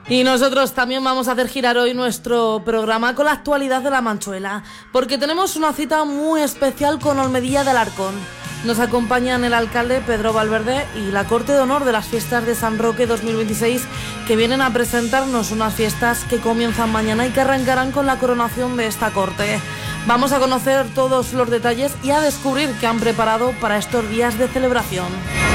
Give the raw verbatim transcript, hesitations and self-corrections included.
Y nosotros también vamos a hacer girar hoy nuestro programa con la actualidad de la Manchuela, porque tenemos una cita muy especial con Olmedilla de Alarcón. Nos acompañan el alcalde Pedro Valverde y la Corte de Honor de las Fiestas de San Roque dos mil veintiséis, que vienen a presentarnos unas fiestas que comienzan mañana y que arrancarán con la coronación de esta corte. Vamos a conocer todos los detalles y a descubrir qué han preparado para estos días de celebración.